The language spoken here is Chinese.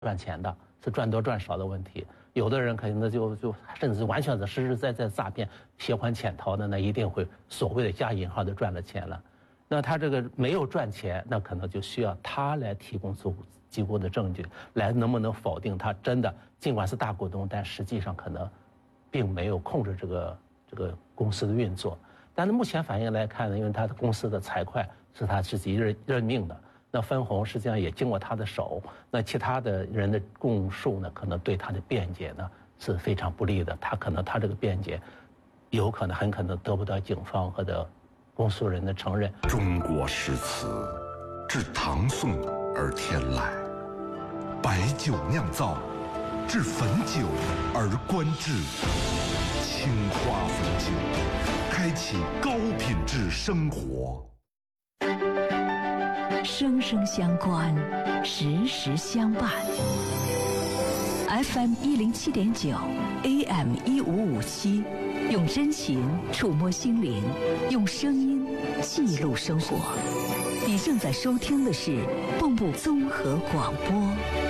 赚钱的，是赚多赚少的问题。有的人可能就甚至完全是实实在在诈骗、携款潜逃的，那一定会所谓的加引号的赚了钱了。那他这个没有赚钱，那可能就需要他来提供出足够的证据，来能不能否定他真的尽管是大股东，但实际上可能并没有控制这个公司的运作。但是目前反应来看呢，因为他的公司的财会是他自己任命的。那分红实际上也经过他的手，那其他的人的供述呢，可能对他的辩解呢是非常不利的。他这个辩解，很可能得不到警方或者公诉人的承认。 中国诗词自唐宋而天来，白酒酿造，至汾酒而观致，青花汾酒，开启高品质生活。 生生相关，时时相伴。FM 107.9 ，AM 1557，用真情触摸心灵，用声音记录生活。你正在收听的是蚌埠综合广播。